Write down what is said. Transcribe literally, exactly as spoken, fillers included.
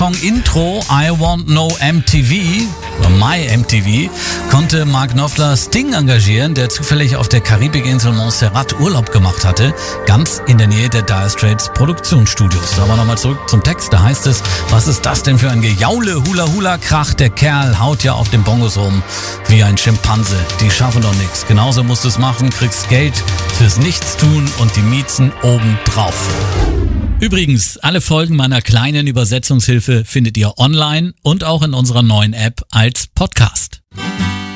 Song Intro I Want No M T V, oder My M T V, konnte Mark Knopfler Sting engagieren, der zufällig auf der Karibikinsel Montserrat Urlaub gemacht hatte, ganz in der Nähe der Dire Straits Produktionsstudios. Aber nochmal zurück zum Text, da heißt es, was ist das denn für ein Gejaule, Hula-Hula-Krach, der Kerl haut ja auf den Bongos rum wie ein Schimpanse, die schaffen doch nichts. Genauso musst du es machen, kriegst Geld fürs Nichtstun und die Miezen obendrauf. Übrigens, alle Folgen meiner kleinen Übersetzungshilfe findet ihr online und auch in unserer neuen App als Podcast.